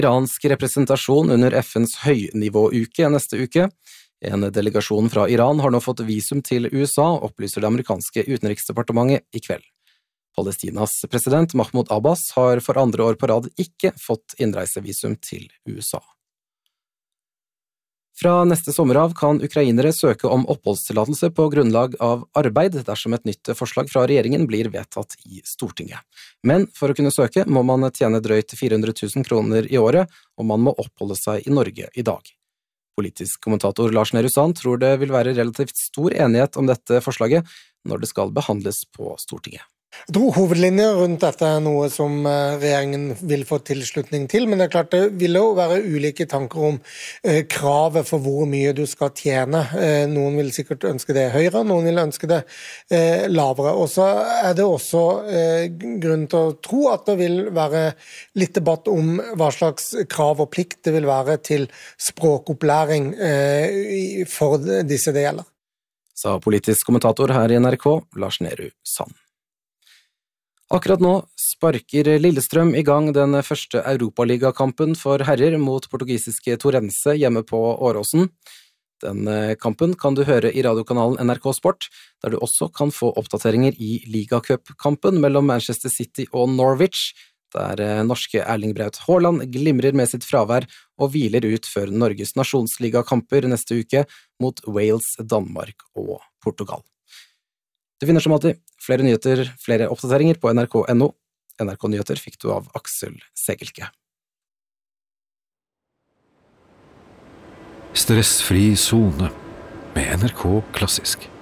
Iransk representasjon under FNs høynivåuke neste uke. En delegasjon fra Iran har nå fått visum til USA, opplyser det amerikanske utenriksdepartementet i kveld. Palestinas president Mahmoud Abbas har for andre år på rad ikke fått innreisevisum til USA. Fra neste sommer av kan ukrainere søke om oppholdstillatelse på grunnlag av arbeid dersom et nytt forslag fra regjeringen blir vedtatt i Stortinget. Men for å kunne søke må man tjene drøyt 400 000 kroner i året, og man må oppholde seg i Norge i dag. Politisk kommentator Lars Nehru Sand tror det vil være relativt stor enighet om dette forslaget når det skal behandles på Stortinget. Jeg tror hovedlinjer rundt dette er noe som regjeringen vil få tilslutning til, men det er klart det vil jo være ulike tanker om kravet for hvor mye du skal tjene. Noen vil sikkert ønske det høyere, noen vil ønske det lavere. Og så er det også grunn til å tro at det vil være litt debatt om hva slags krav og plikt det vil være til språkopplæring for disse det gjelder. Sa politisk kommentator her i NRK, Lars Nehru Sand. Akkurat nå sparker Lillestrøm i gang den første Europaligakampen for herrer mot portugisiske Torrense hjemme på Åråsen. Den kampen kan du høre i radiokanalen NRK Sport, der du også kan få oppdateringer i Ligacup-kampen mellom Manchester City og Norwich, der norske Erling Braut Haaland glimrer med sitt fravær og hviler ut før Norges nasjonsligakamper neste uke mot Wales, Danmark og Portugal. Du finner som alltid flere nyheter, flere oppdateringer på nrk.no. NRK Nyheter fikk du av Aksel Segelke. Stressfri zone med NRK Klassisk.